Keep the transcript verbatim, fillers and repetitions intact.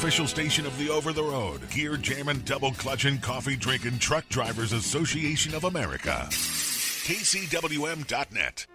official station of the over-the-road, gear jamming, double clutching, coffee drinking Truck Drivers Association of America. K C W M dot net.